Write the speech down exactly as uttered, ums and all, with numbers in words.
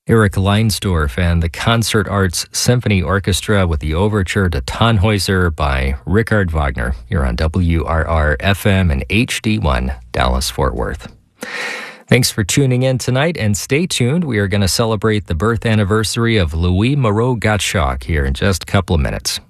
Eric Leinsdorf and the Concert Arts Symphony Orchestra with the overture to Tannhäuser by Richard Wagner. You're on W R R F M and H D one, Dallas-Fort Worth. Thanks for tuning in tonight, and stay tuned. We are going to celebrate the birth anniversary of Louis Moreau Gottschalk here in just a couple of minutes.